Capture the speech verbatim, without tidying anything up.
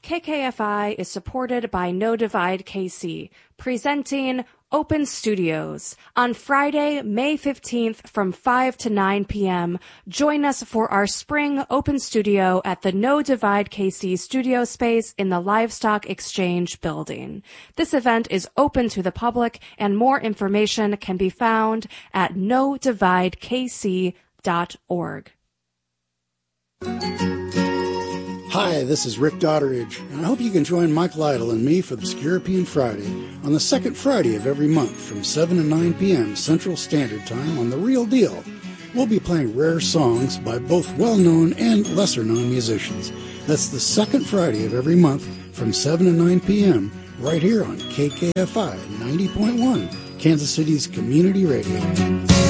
K K F I is supported by No Divide K C, presenting Open Studios. On Friday, May fifteenth from five to nine p.m., join us for our spring Open Studio at the No Divide K C studio space in the Livestock Exchange building. This event is open to the public, and more information can be found at no divide k c dot org. Hi, this is Rick Dotteridge, and I hope you can join Mike Lytle and me for the Skirapian Friday on the second Friday of every month from seven to nine p.m. Central Standard Time on The Real Deal. We'll be playing rare songs by both well-known and lesser-known musicians. That's the second Friday of every month from seven to nine p.m. right here on K K F I ninety point one, Kansas City's community radio.